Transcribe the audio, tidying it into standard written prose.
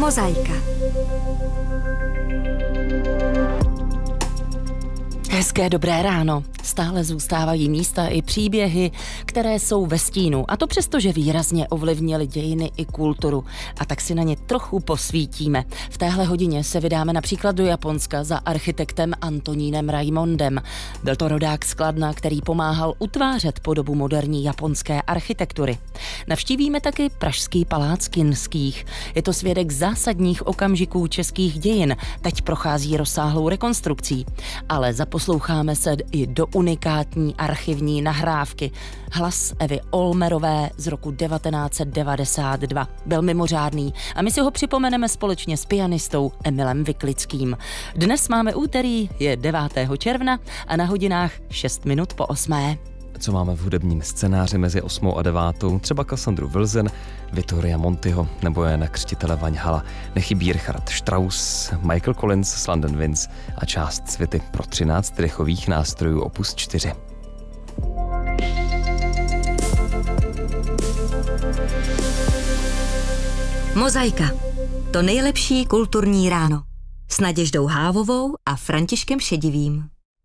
Mozaika. Hezké dobré ráno. Stále zůstávají místa i příběhy, které jsou ve stínu. A to přesto, že výrazně ovlivnily dějiny i kulturu. A tak si na ně trochu posvítíme. V téhle hodině se vydáme například do Japonska za architektem Antonínem Raimondem. Byl to rodák z Kladna, který pomáhal utvářet podobu moderní japonské architektury. Navštívíme taky Pražský palác Kinských. Je to svědek zásadních okamžiků českých dějin. Teď prochází rozsáhlou rekonstrukcí. Ale zaposloucháme se i do unikátní archivní nahrávky. Hlas Evy Olmerové z roku 1992. Byl mimořádný a my si ho připomeneme společně s pianistou Emilem Vyklickým. Dnes máme úterý, je 9. června a na hodinách 6 minut po 8. Co máme v hudebním scénáři mezi 8. a 9. Třeba Cassandru Wilson, Vittoria Montiho nebo Jana Křtitele Vaňhala. Nechybí Richard Strauss, Michael Collins s London Winds a část svity pro 13 dechových nástrojů opus 4. Mozaika. To nejlepší kulturní ráno. S Naděždou Hávovou a Františkem Šedivým.